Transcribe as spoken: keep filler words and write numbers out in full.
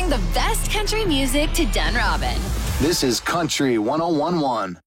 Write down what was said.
bring the best country music to Dunrobin. This is Country one oh one one.